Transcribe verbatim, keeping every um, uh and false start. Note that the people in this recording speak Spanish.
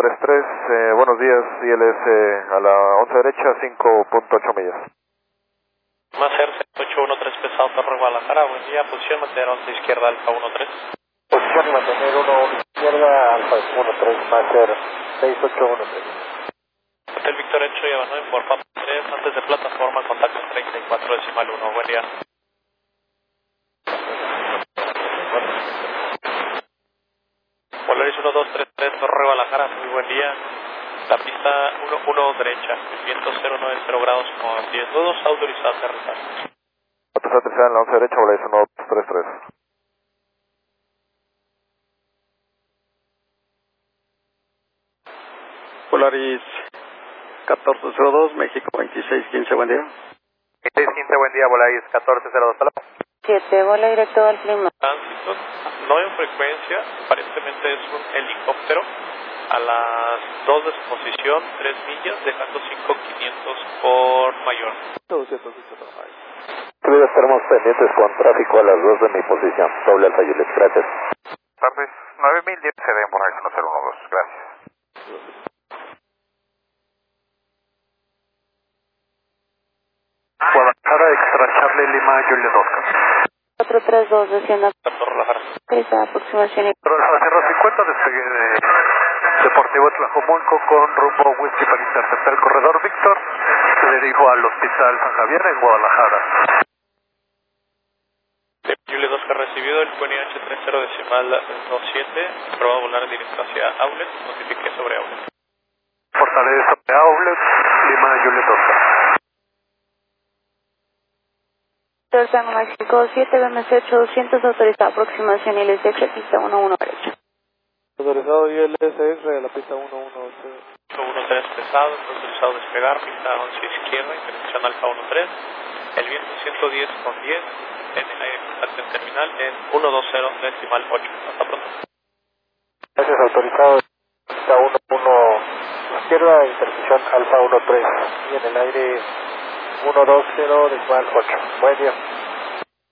tres tres, eh, buenos días, I L S a la once derecha, cinco punto ocho millas. Más R ocho uno tres pesado Torre Guadalajara, buen día, posición mantener once izquierda Alfa uno tres. Posición y mantener uno izquierda Alfa uno tres, más R seis ocho uno tres. Hotel Víctor Hecho y Avanue por Papa tres, antes de plataforma, contacto treinta y cuatro decimal uno, buen día. Polaris uno dos tres tres, Torre Guadalajara, muy buen día. La pista uno uno derecha, el viento cero nueve cero grados con diez nudos, autorizado a aterrizar. Autorizado a aterrizar en la once derecha, Polaris uno dos tres tres. Polaris catorce cero dos, México veintiséis quince, buen día. veintiséis quince, buen día, Polaris catorce cero dos, hola. siete, bola directo al clima. Tránsito, no en frecuencia, aparentemente es un helicóptero. A las dos de su posición, tres millas, dejando cinco quinientos por mayor. Estaremos pendientes con tráfico a las dos de mi posición. Doble Alfa Juliet, gracias. Tardes, nueve mil diez C D en Polaris uno cero uno dos, gracias. Guadalajara, extra Charlie Lima, Juliet Oscar. cuatro tres dos, descienda. Guadalajara. Prisa, aproximación y... Sierra cincuenta, despegue de Deportivo Tlajomulco con rumbo Whisky para interceptar el corredor Víctor. Se dirijo al Hospital San Javier en Guadalajara. Juliet Oscar recibido, el Pony H treinta decimal veintisiete, probado volar directo hacia Aulet, notifique sobre Aulet. Fortaleza sobre Aulet, Lima, Juliet Oscar. Tango México siete, B M C ocho doscientos, autorizada aproximación I L S X, pista uno uno derecha. Autorizado I L S X, la pista uno uno uno tres pesado, autorizado despegar, pista once izquierda, intercepción Alfa uno tres, el viento ciento diez con diez, en el terminal en ciento veinte decimal ocho. Hasta pronto. Gracias, autorizado. Pista uno uno izquierda, intercepción Alfa uno tres y en el aire ciento veinte decimal ocho. Buen día.